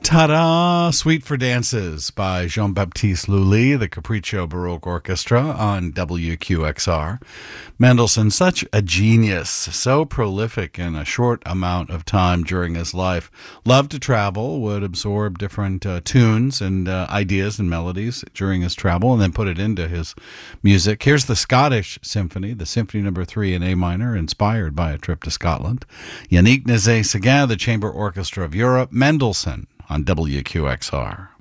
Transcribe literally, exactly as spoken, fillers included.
Ta-da! Suite for Dances by Jean-Baptiste Lully, the Capriccio Baroque Orchestra on W Q X R. Mendelssohn, such a genius, so prolific in a short amount of time during his life. Loved to travel, would absorb different uh, tunes and uh, ideas and melodies during his travel and then put it into his music. Here's the Scottish Symphony, the Symphony Number three in A minor, inspired by a trip to Scotland. Yannick Nézet-Séguin, the Chamber Orchestra of Europe. Mendelssohn on W Q X R.